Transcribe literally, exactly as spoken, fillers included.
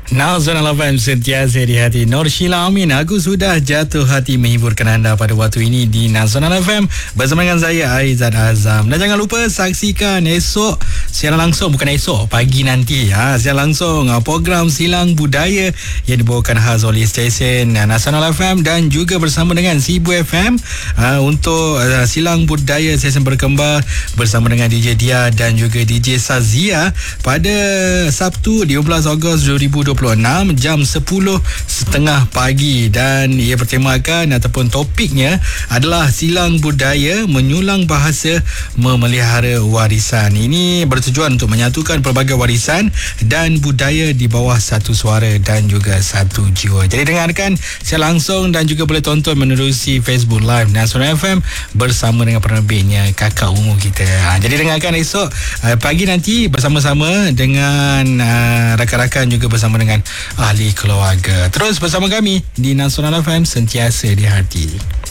Nasional F M sentiasa di hati. Nur Sheila Amin, aku sudah jatuh hati menghiburkan anda pada waktu ini di Nasional F M bersama dengan saya Aizat Azam. Dan jangan lupa saksikan esok siaran langsung, bukan esok, pagi nanti ha, siaran langsung program Silang Budaya yang dibawakan khas oleh stesen Nasional F M dan juga bersama dengan Sibu F M ha, untuk uh, Silang Budaya sesen berkembar bersama dengan D J Dia dan juga D J Sazia pada Sabtu lima belas Ogos dua ribu dua puluh enam jam sepuluh setengah pagi, dan ia bertemakan ataupun topiknya adalah Silang Budaya Menyulang Bahasa Memelihara Warisan. Ini bertujuan untuk menyatukan pelbagai warisan dan budaya di bawah satu suara dan juga satu jiwa. Jadi dengarkan secara langsung dan juga boleh tonton menerusi Facebook Live Nasional F M bersama dengan penerbitnya kakak ungu kita. Ha, jadi dengarkan esok uh, pagi nanti bersama-sama dengan uh, rakan-rakan juga bersama dengan ahli keluarga. Terus bersama kami di Nasional F M sentiasa di hati.